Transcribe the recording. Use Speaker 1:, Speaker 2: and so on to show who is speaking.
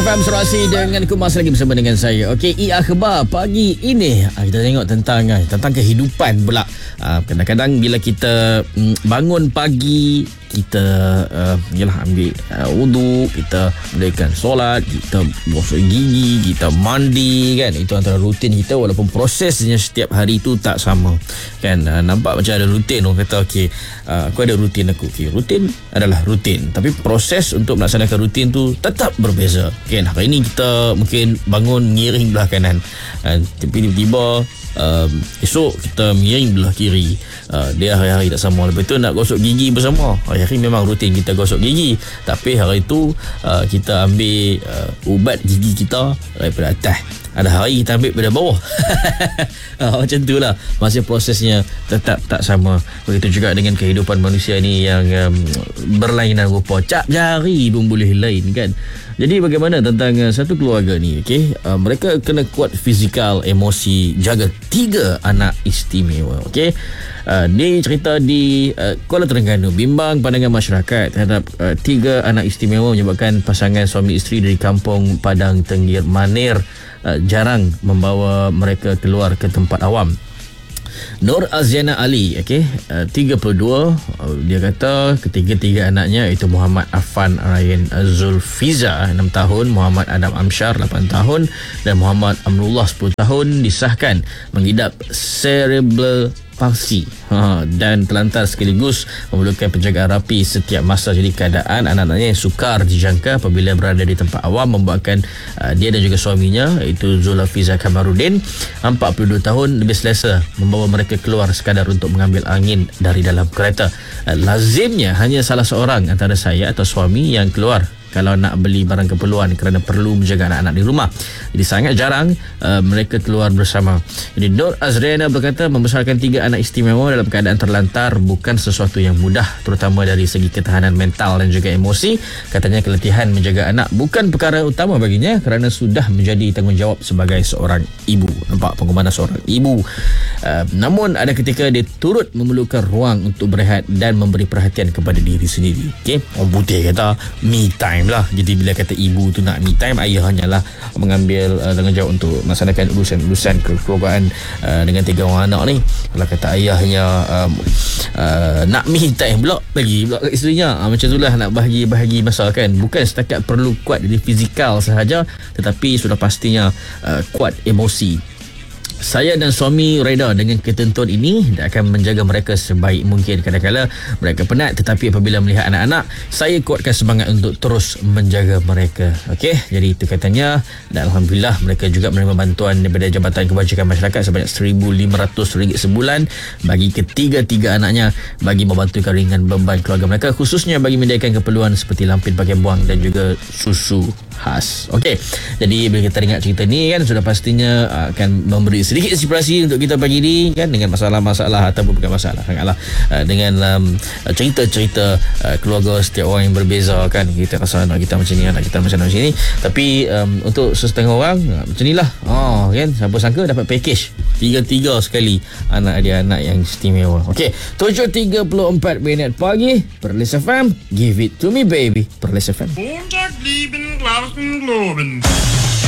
Speaker 1: FM Serasi dengan Kumas lagi bersama dengan saya. Okey, Akhbar pagi ini kita tengok tentang kehidupan pula. Kadang-kadang bila kita bangun pagi, kita ambil wudu, kita melakukan solat, kita gosok gigi, kita mandi kan. Itu antara rutin kita, walaupun prosesnya setiap hari tu tak sama kan. Nampak macam ada rutin, orang kata okey, aku ada rutin aku. Okey, rutin adalah rutin, tapi proses untuk melaksanakan rutin tu tetap berbeza kan. Hari ini kita mungkin bangun miring belah kanan, tapi tiba-tiba esok kita miring belah kiri. Dia hari-hari tak sama. Lepas tu nak gosok gigi bersama, hari memang rutin kita gosok gigi, tapi hari tu kita ambil ubat gigi kita daripada atas, ada hari kita ambil pada bawah. Macam tu lah, masih prosesnya tetap tak sama. Begitu juga dengan kehidupan manusia ni yang berlainan rupa, cap jari pun boleh lain kan. Jadi bagaimana tentang satu keluarga ni, okey? Mereka kena kuat fizikal, emosi, jaga 3 anak istimewa, okey? Dia cerita di Kuala Terengganu, bimbang pandangan masyarakat terhadap 3 anak istimewa menyebabkan pasangan suami isteri dari kampung Padang Tenggir Manir jarang membawa mereka keluar ke tempat awam. Nur Aziana Ali, 32, dia kata ketiga-tiga anaknya iaitu Muhammad Afan Ryan Zulfiza 6 tahun, Muhammad Adam Amsyar 8 tahun dan Muhammad Amrullah 10 tahun disahkan mengidap cerebral palsy dan terlantar sekaligus memerlukan penjagaan rapi setiap masa. Jadi keadaan anak-anaknya yang sukar dijangka apabila berada di tempat awam membuatkan dia dan juga suaminya iaitu Zulfiza Kamarudin 42 tahun lebih selesa membawa mereka keluar sekadar untuk mengambil angin dari dalam kereta. Lazimnya hanya salah seorang antara saya atau suami yang keluar kalau nak beli barang keperluan kerana perlu menjaga anak-anak di rumah. Jadi sangat jarang mereka keluar bersama. Jadi Nur Azriana berkata membesarkan 3 anak istimewa dalam keadaan terlantar bukan sesuatu yang mudah, terutama dari segi ketahanan mental dan juga emosi. Katanya keletihan menjaga anak bukan perkara utama baginya kerana sudah menjadi tanggungjawab sebagai seorang ibu. Nampak pengorbanan seorang ibu. Namun ada ketika dia turut memerlukan ruang untuk berehat dan memberi perhatian kepada diri sendiri. Okey, orang putih kata me time lah. Jadi bila kata ibu tu nak me time, ayah hanyalah mengambil tanggungjawab untuk melaksanakan urusan-urusan kekeluargaan dengan 3 orang anak ni. Kalau kata ayahnya nak me time pula bagi pula kat isterinya, macam itulah, nak bahagi masa kan. Bukan setakat perlu kuat dari fizikal sahaja, tetapi sudah pastinya kuat emosi. Saya dan suami reda dengan ketentuan ini dan akan menjaga mereka sebaik mungkin. Kadang-kadang mereka penat, tetapi apabila melihat anak-anak, saya kuatkan semangat untuk terus menjaga mereka. Okey, jadi itu katanya. Dan Alhamdulillah mereka juga menerima bantuan daripada Jabatan Kebajikan Masyarakat sebanyak RM1,500 sebulan bagi ketiga-tiga anaknya bagi membantu ringan beban keluarga mereka, khususnya bagi menyediakan keperluan seperti lampin pakaian buang dan juga susu khas. Okey, jadi bila kita ingat cerita ni kan, sudah pastinya akan memberi sedikit inspirasi untuk kita pagi ni kan, dengan masalah-masalah ataupun bukan masalah sangatlah, dengan cerita-cerita keluarga setiap orang yang berbeza kan. Kita rasa anak kita macam ni, anak kita macam ni, tapi untuk sesetengah orang macam ni lah kan. Siapa sangka dapat package 3 sekali anak dia, anak yang istimewa. Okey, 7.34 minit pagi, Perlis FM, give it to me baby. Perlis FM.
Speaker 2: Montag, lieben, Glauben.